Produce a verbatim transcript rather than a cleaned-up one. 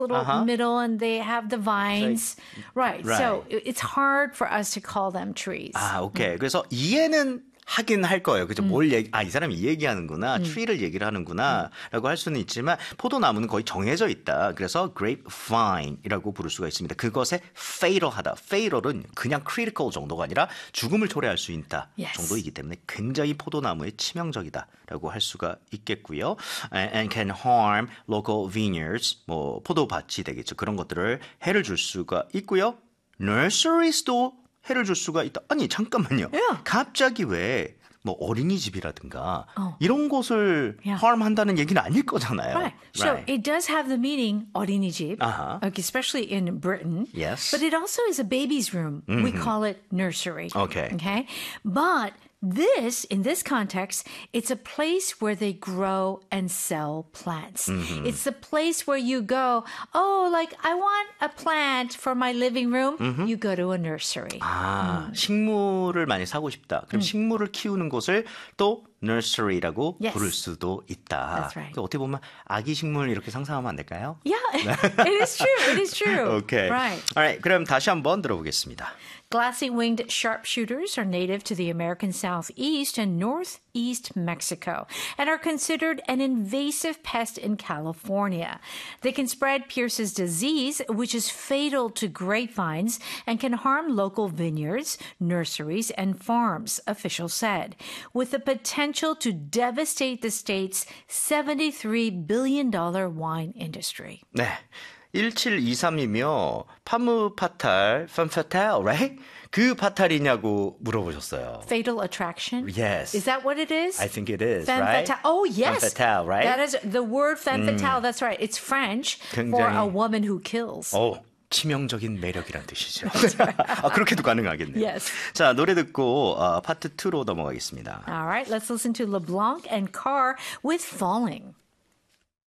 little Uh-huh. middle and they have the vines. right. right. So it- it's hard for us to call them trees. 아, 오케이. 그래서 이해는 하긴 할 거예요. 그죠? 뭘 얘기, 아, 이 사람이 이 얘기하는구나. 트리를 얘기를 하는구나. 라고 할 수는 있지만, 포도나무는 거의 정해져 있다. 그래서 grapevine이라고 부를 수가 있습니다. 그것에 fatal하다. fatal은 그냥 critical 정도가 아니라 죽음을 초래할 수 있다. Yes. 정도이기 때문에 굉장히 포도나무에 치명적이다. 라고 할 수가 있겠고요. And can harm local vineyards. 뭐, 포도밭이 되겠죠. 그런 것들을 해를 줄 수가 있고요. nurseries도 해를 줄 수가 있다. 아니 잠깐만요. Yeah. 갑자기 왜 뭐 어린이집이라든가 어. 이런 곳을 Yeah. harm한다는 얘기는 아닐 거잖아요. Right. So Right. it does have the meaning 어린이집, Uh-huh. okay, especially in Britain. Yes. But it also is a baby's room. We call it nursery. Okay. Okay. But this, in this context, it's a place where they grow and sell plants. It's the place where you go, oh, like I want a plant for my living room. You go to a nursery. 아, 식물을 많이 사고 싶다. 그럼 식물을 키우는 곳을 또 nursery라고 Yes. 부를 수도 있다. That's right. 그러니까 어떻게 보면 아기 식물 이렇게 상상하면 안 될까요? Yeah, it is true. It is true. Okay. Right. Alright, 그럼 다시 한번 들어보겠습니다. Glassy-winged sharpshooters are native to the American southeast and northeast Mexico and are considered an invasive pest in California. They can spread Pierce's disease, which is fatal to grapevines and can harm local vineyards, nurseries, and farms, officials said, with the potential to devastate the state's seventy-three billion dollars wine industry. 네. 일칠이삼이며 파무파탈, 팜파탈, right? 그 파탈이냐고 물어보셨어요. Fatal attraction? Yes. Is that what it is? I think it is, Femme right? fatale. Oh, yes. Femme fatale, right? That is the word femme fatale. That's right. It's French for 굉장히- a woman who kills. 오, 치명적인 매력이란 뜻이죠. 아, 그렇게도 가능하겠네요. Yes. 자, 노래 듣고 어, 파트 이로 넘어가겠습니다. All right, let's listen to LeBlanc and Carr with Falling.